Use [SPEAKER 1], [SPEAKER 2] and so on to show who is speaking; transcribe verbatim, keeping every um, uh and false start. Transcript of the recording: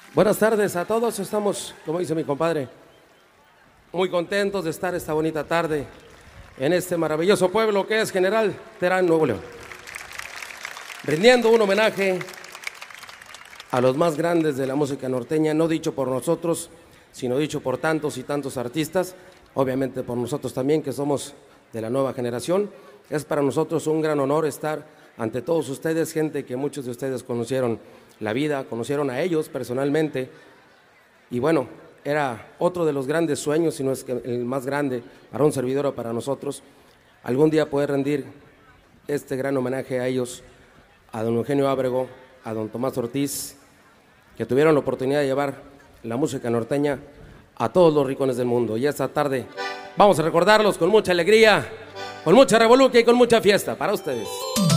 [SPEAKER 1] Buenas tardes a todos, estamos, como dice mi compadre, muy contentos de estar esta bonita tarde en este maravilloso pueblo que es General Terán, Nuevo León, rindiendo un homenaje a los más grandes de la música norteña, no dicho por nosotros, sino dicho por tantos y tantos artistas, obviamente por nosotros también que somos de la nueva generación. Es para nosotros un gran honor estar ante todos ustedes, gente que muchos de ustedes conocieron la vida, conocieron a ellos personalmente, y bueno, era otro de los grandes sueños, si no es que el más grande para un servidor o para nosotros, algún día poder rendir este gran homenaje a ellos, a don Eugenio Ábrego, a don Tomás Ortiz, que tuvieron la oportunidad de llevar la música norteña a todos los rincones del mundo. Y esta tarde vamos a recordarlos con mucha alegría, con mucha revolución y con mucha fiesta para ustedes.